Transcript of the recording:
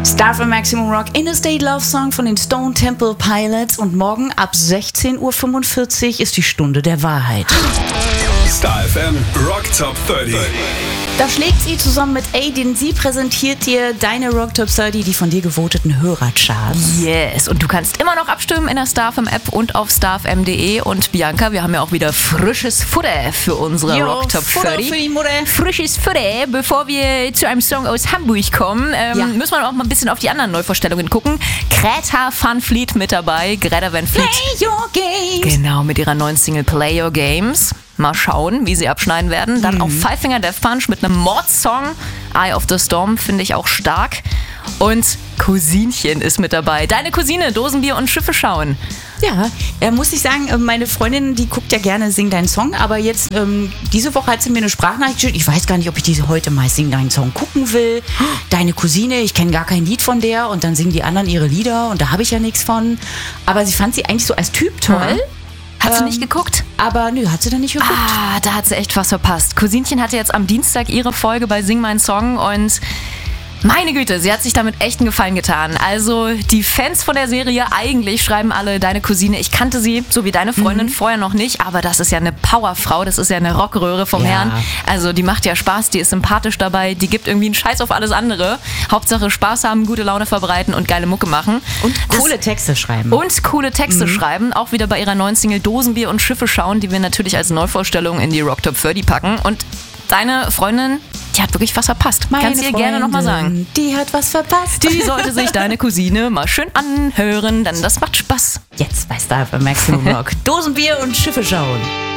Star für Maximum Rock, Interstate Love Song von den Stone Temple Pilots. Und morgen ab 16.45 Uhr ist die Stunde der Wahrheit. Star FM Rock Top 30. Da schlägt sie zusammen mit Aidin. Sie präsentiert dir deine Rock Top 30, die von dir gevoteten Hörercharts. Yes, und du kannst immer noch abstimmen in der StarFM App und auf starfm.de. Und Bianca, wir haben ja auch wieder frisches Futter für unsere Rock Top 30. Für die Mutter. Frisches Futter. Bevor wir zu einem Song aus Hamburg kommen, müssen wir auch mal ein bisschen auf die anderen Neuvorstellungen gucken. Greta Van Fleet mit dabei. Greta Van Fleet. Play Your Games. Genau, mit ihrer neuen Single Play Your Games. Mal schauen, wie sie abschneiden werden. Dann auch Five Finger Death Punch mit einem Mordsong. Eye of the Storm finde ich auch stark. Und Cousinchen ist mit dabei. Deine Cousine, Dosenbier und Schiffe schauen. Ja, muss ich sagen, meine Freundin, die guckt ja gerne Sing Deinen Song, aber jetzt diese Woche hat sie mir eine Sprachnachricht geschickt. Ich weiß gar nicht, ob ich diese heute mal Sing Deinen Song gucken will. Deine Cousine, ich kenne gar kein Lied von der und dann singen die anderen ihre Lieder und da habe ich ja nichts von. Aber sie fand sie eigentlich so als Typ toll. Hat sie nicht geguckt? Aber nö, hat sie dann nicht geguckt. Da hat sie echt was verpasst. Cousinchen hatte jetzt am Dienstag ihre Folge bei Sing Mein Song und meine Güte, sie hat sich damit echt einen Gefallen getan. Also die Fans von der Serie eigentlich schreiben alle, deine Cousine, ich kannte sie, so wie deine Freundin, vorher noch nicht, aber das ist ja eine Powerfrau, das ist ja eine Rockröhre vom Herrn. Also die macht ja Spaß, die ist sympathisch dabei, die gibt irgendwie einen Scheiß auf alles andere. Hauptsache Spaß haben, gute Laune verbreiten und geile Mucke machen. Und coole Texte schreiben. Und coole Texte schreiben, auch wieder bei ihrer neuen Single Dosenbier und Schiffe schauen, die wir natürlich als Neuvorstellung in die Rock Top 30 packen. Und deine Freundin, die hat wirklich was verpasst. Kannst du ihr gerne nochmal sagen. Die hat was verpasst. Die sollte sich deine Cousine mal schön anhören, denn das macht Spaß. Jetzt bei Star für Maximum Rock. Dosenbier und Schiffe schauen.